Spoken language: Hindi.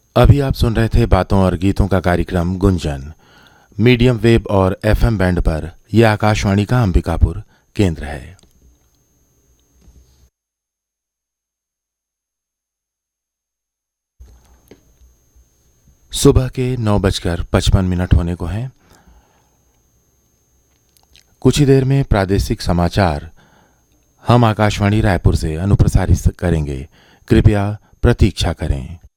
अभी आप सुन रहे थे बातों और गीतों का कार्यक्रम गुंजन। मीडियम वेव और एफएम बैंड पर यह आकाशवाणी का अंबिकापुर केंद्र है। सुबह के 9:55 होने को हैं। कुछ ही देर में प्रादेशिक समाचार हम आकाशवाणी रायपुर से अनुप्रसारित करेंगे। कृपया प्रतीक्षा करें।